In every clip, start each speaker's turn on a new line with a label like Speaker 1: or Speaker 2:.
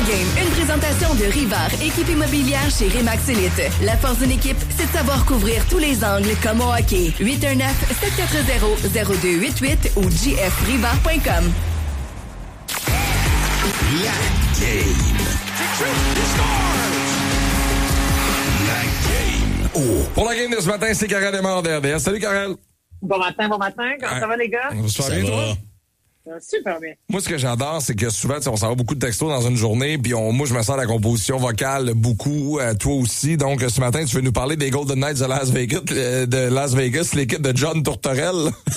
Speaker 1: Game, une présentation de Rivard, équipe immobilière chez Remax Elite. La force d'une équipe, c'est de savoir couvrir tous les angles comme au hockey. 819-740-0288 ou jfrivard.com.
Speaker 2: La game. La game. Oh. Pour la game de ce matin, c'est Karel Desmarais d'RDS. Salut Karel.
Speaker 3: Bon matin. Comment ça va les gars?
Speaker 2: Ça va bien, toi?
Speaker 3: Super bien.
Speaker 2: Moi, ce que j'adore, c'est que souvent, on s'en va beaucoup de textos dans une journée, puis moi, je me sens la composition vocale beaucoup, toi aussi. Donc, ce matin, tu veux nous parler des Golden Knights de Las Vegas, l'équipe de John Tourterelle.
Speaker 3: Tu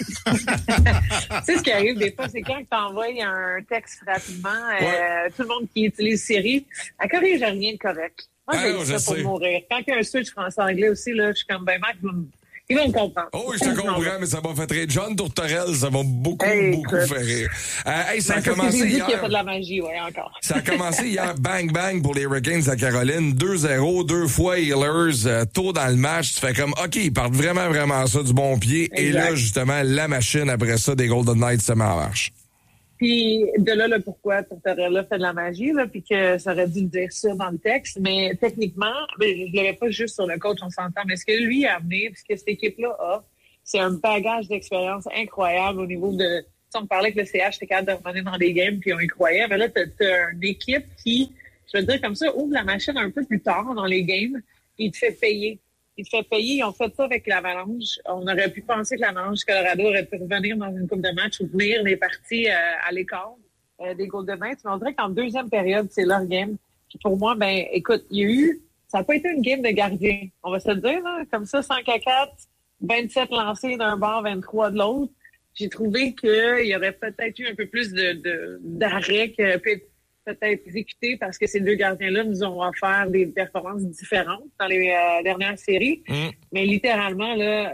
Speaker 3: sais, ce qui arrive des fois, c'est quand tu envoies un texte rapidement, tout le monde qui utilise Siri, elle corrige rien de correct. Moi, j'ai ça pour mourir. Quand il y a un switch français-anglais aussi, là, je suis comme, Marc, il va me comprendre.
Speaker 2: Oh, je te comprends, mais ça m'a fait rire. John Tourterelle, ça m'a beaucoup fait rire. Ça a commencé hier.
Speaker 3: Qu'il y a pas de la magie, encore.
Speaker 2: Ça a commencé hier, bang, pour les Hurricanes à Caroline. 2-0, 2 fois Healers, tôt dans le match. Tu fais comme, OK, ils partent vraiment ça du bon pied. Exact. Et là, justement, la machine, après ça, des Golden Knights se met en marche.
Speaker 3: Puis de là, le pourquoi Tortorella fait de la magie, là, puis que ça aurait dû le dire ça dans le texte, mais techniquement, je l'avais pas juste sur le coach, on s'entend, mais ce que lui a amené, puis ce que cette équipe-là a, c'est un bagage d'expérience incroyable au niveau de... On parlait que le CH était capable de revenir dans des games, puis on y croyait, mais là, t'as une équipe qui, je veux dire comme ça, ouvre la machine un peu plus tard dans les games, et il te fait payer. Ils ont fait ça avec l'Avalanche. On aurait pu penser que l'Avalanche du Colorado aurait pu revenir dans une coupe de match ou tenir les parties à l'écart des Golden Knights. Mais on dirait qu'en deuxième période, c'est leur game. Puis pour moi, écoute, ça n'a pas été une game de gardien. On va se le dire, là, comme ça, 5-4, 27 lancés d'un bord, 23 de l'autre. J'ai trouvé qu'il y aurait peut-être eu un peu plus d'arrêt que peut-être exécuté parce que ces deux gardiens-là nous ont offert des performances différentes dans les dernières séries. Mais littéralement, là,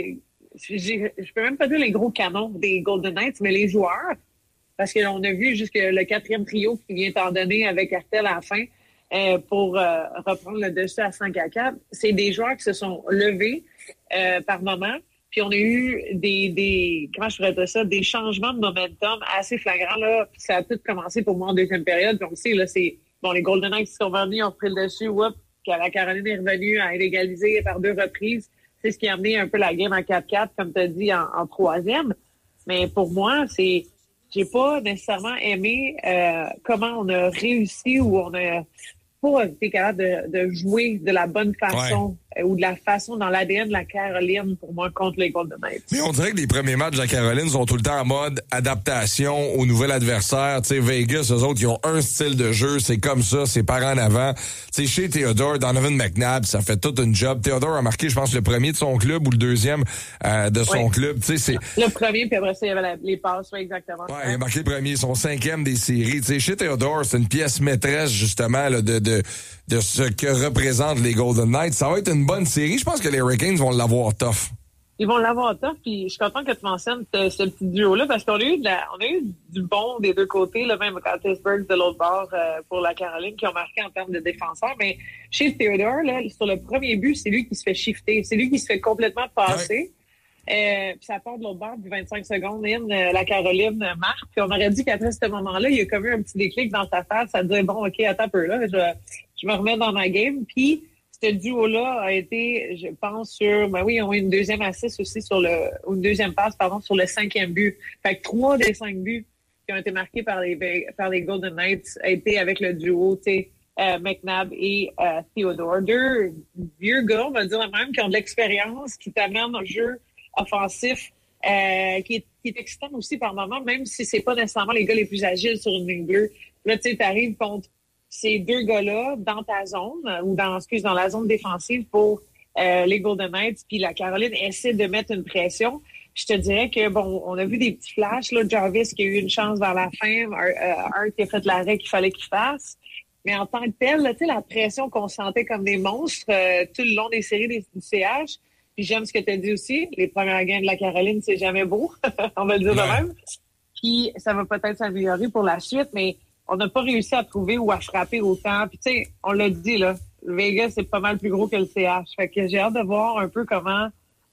Speaker 3: je peux même pas dire les gros canons des Golden Knights, mais les joueurs, parce qu'on a vu jusque le quatrième trio qui vient t'en donner avec Artel à la fin pour reprendre le dessus à 5-4. C'est des joueurs qui se sont levés par moment. Puis on a eu comment je pourrais dire ça, des changements de momentum assez flagrants, là. Puis ça a tout commencé pour moi en deuxième période. Puis on sait, là, les Golden Knights qui sont venus, ont pris le dessus, puis la Caroline est revenue à égaliser par 2 reprises. C'est ce qui a amené un peu la game en 4-4, comme tu as dit, en troisième. Mais pour moi, j'ai pas nécessairement aimé comment on a réussi ou on a pas été capable de jouer de la bonne façon ou de la façon dans l'ADN de la Caroline pour moi contre les Golden Knights.
Speaker 2: Mais on dirait que les premiers matchs de la Caroline sont tout le temps en mode adaptation au nouvel adversaire. Tu sais, Vegas, eux autres, ils ont un style de jeu, c'est comme ça, c'est par en avant. Tu sais, chez Theodore, Donovan McNabb, ça fait toute une job. Theodore a marqué, je pense, le premier de son club ou le deuxième de son club. Tu sais, c'est
Speaker 3: le premier, puis après ça, il y avait les passes, exactement.
Speaker 2: Ouais, il a marqué le premier, son 5e des séries. Tu sais, chez Theodore, c'est une pièce maîtresse, justement, là, de ce que représentent les Golden Knights. Ça va être une bonne série. Je pense que les Hurricanes vont l'avoir tough.
Speaker 3: Ils vont l'avoir tough, puis je suis content que tu mentionnes ce petit duo-là, parce qu'on a eu du bon des deux côtés, là, même à Pittsburgh de l'autre bord pour la Caroline, qui ont marqué en termes de défenseurs. Mais chez Theodore, là, sur le premier but, c'est lui qui se fait shifter. C'est lui qui se fait complètement passer. Puis ça part de l'autre bord, puis 25 secondes, la Caroline marque. Puis on aurait dit qu'après ce moment-là, il y a comme eu un petit déclic dans sa face. Ça disait, bon, OK, attends un peu, là, je me remets dans ma game. Puis ce duo-là a été, je pense, ils ont eu une deuxième assist aussi une deuxième passe, sur le 5e but. Fait que 3 des 5 buts qui ont été marqués par les Golden Knights a été avec le duo, tu sais, McNabb et Theodore. 2 vieux gars, on va dire même, qui ont de l'expérience, qui t'amènent un jeu offensif qui est excitant aussi par moment, même si c'est pas nécessairement les gars les plus agiles sur une ligne bleue. Là, tu sais, t'arrives contre ces 2 gars-là dans ta zone, ou dans la zone défensive pour les Golden Knights, puis la Caroline essaie de mettre une pression. Je te dirais que, on a vu des petits flashs, là, Jarvis qui a eu une chance vers la fin, Hart qui a fait l'arrêt qu'il fallait qu'il fasse. Mais en tant que tel, tu sais, la pression qu'on sentait comme des monstres tout le long des séries du CH. Puis j'aime ce que tu as dit aussi, les premières games de la Caroline, c'est jamais beau, on va le dire de même. Puis ça va peut-être s'améliorer pour la suite, mais on n'a pas réussi à trouver ou à frapper autant. Puis tu sais, on l'a dit, là, le Vegas, c'est pas mal plus gros que le CH. Fait que j'ai hâte de voir un peu comment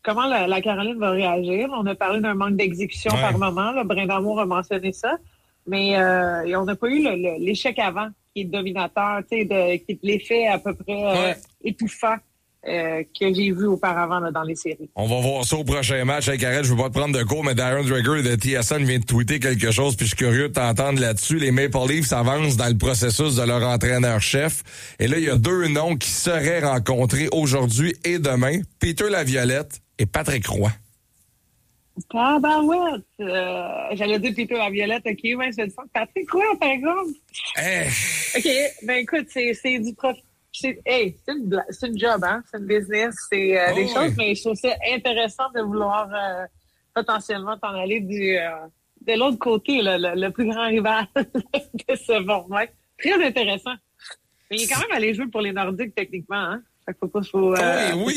Speaker 3: la Caroline va réagir. On a parlé d'un manque d'exécution par moment. Là. Brindamour a mentionné ça. Mais on n'a pas eu l'échec avant qui qui est dominateur, tu sais, qui est l'effet à peu près étouffant que j'ai vu auparavant là, dans les séries.
Speaker 2: On va voir ça au prochain match. Hey, Karel, je veux pas te prendre de cours, mais Darren Dreger de TSN vient de tweeter quelque chose, puis je suis curieux de t'entendre là-dessus. Les Maple Leafs avancent dans le processus de leur entraîneur-chef. Et là, il y a 2 noms qui seraient rencontrés aujourd'hui et demain. Peter Laviolette et Patrick Roy.
Speaker 3: Tabarouette! J'allais dire Peter Laviolette, OK, ouais, c'est le fun. Patrick Roy, par exemple? OK, ben écoute, c'est du profit. C'est une job, hein? C'est une business, c'est des choses, mais je trouve ça intéressant de vouloir potentiellement t'en aller de l'autre côté, le plus grand rival de ce format. Très intéressant. Mais il est quand même allé jouer pour les Nordiques, techniquement, hein? Fait qu'il faut pas...
Speaker 2: il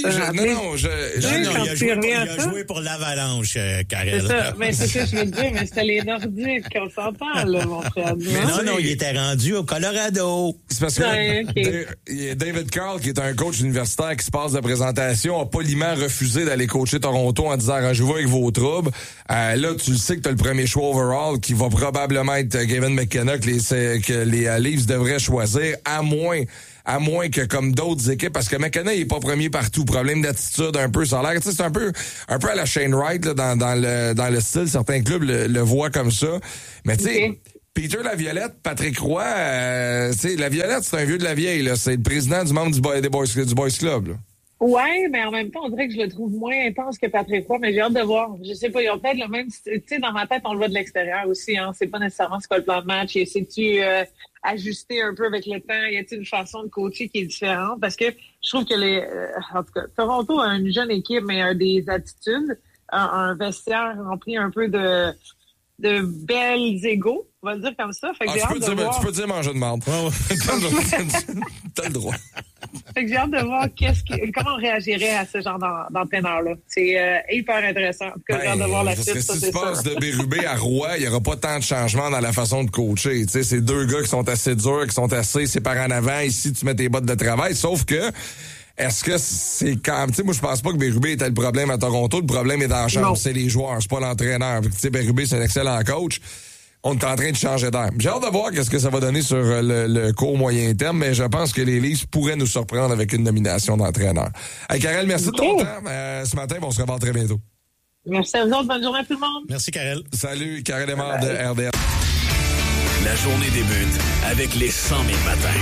Speaker 4: a joué pour l'Avalanche, Karel.
Speaker 3: C'est ça, mais c'est ça que je veux te dire, mais c'était les Nordiques qu'on s'entend, là, mon frère.
Speaker 4: Mais non, il était rendu au Colorado.
Speaker 2: C'est parce que David Carl, qui est un coach universitaire qui se passe de présentation, a poliment refusé d'aller coacher Toronto en disant « Arrangez-vous avec vos troubles ». Là, tu le sais que tu as le premier choix overall qui va probablement être Gavin McKenna que les Leafs devraient choisir, à moins que comme d'autres équipes, parce que McKenna, il est pas premier partout. Problème d'attitude un peu, ça a l'air, tu sais, c'est un peu à la Shane Wright, là, dans le style. Certains clubs le voient comme ça. Mais tu sais, Peter Laviolette, Patrick Roy, tu sais, Laviolette, c'est un vieux de la vieille, là. C'est le président du membre du Boys Club, là.
Speaker 3: Ouais, mais en même temps, on dirait que je le trouve moins intense que Patrick Roy, mais j'ai hâte de voir. Je sais pas, ils ont peut-être le même... Tu sais, dans ma tête, on le voit de l'extérieur aussi, hein. C'est pas nécessairement c'est quoi le plan de match. Et sais-tu ajuster un peu avec le temps? Y a-t-il une façon de coacher qui est différente? Parce que je trouve que en tout cas, Toronto a une jeune équipe, mais a des attitudes, un vestiaire rempli un peu de belles égos, on va le dire comme ça. Fait que j'ai hâte de voir.
Speaker 2: Tu peux dire manger de marde. T'as le droit.
Speaker 3: Fait que j'ai hâte de voir comment on réagirait à ce genre d'entraîneur-là. C'est hyper intéressant. En tout cas, j'ai hâte de voir la suite.
Speaker 2: Si tu passes de Bérubé à Roy, il n'y aura pas tant de changements dans la façon de coacher. Tu sais, c'est 2 gars qui sont assez durs, qui sont assez séparés en avant. Ici, tu mets tes bottes de travail. Sauf que, est-ce que c'est quand... Tu sais, moi, je pense pas que Bérubé était le problème à Toronto. Le problème est dans la chambre. C'est les joueurs, c'est pas l'entraîneur. Tu sais, Bérubé, c'est un excellent coach. On est en train de changer d'air. J'ai hâte de voir qu'est-ce que ça va donner sur le court moyen terme, mais je pense que les Leafs pourraient nous surprendre avec une nomination d'entraîneur. Hey, Karel, merci de ton temps. Ce matin, on se revoit très bientôt.
Speaker 3: Merci à vous autres. Bonne journée à tout le monde.
Speaker 4: Merci, Karel.
Speaker 2: Salut, Karel Demar de RDS.
Speaker 5: La journée débute avec les 100 000 matins.